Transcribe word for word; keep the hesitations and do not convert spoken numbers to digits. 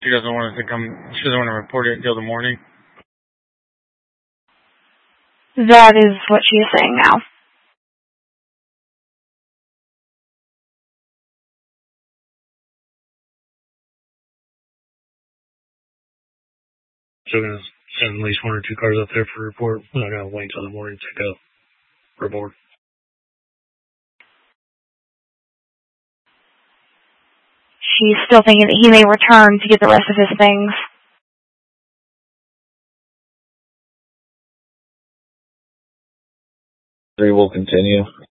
She doesn't want us to come, she doesn't want to report it until the morning. That is what she is saying now. So we're going to send at least one or two cars up there for a report. We're not going to wait until the morning to take a report. She's still thinking that he may return to get the rest of his things. We will continue.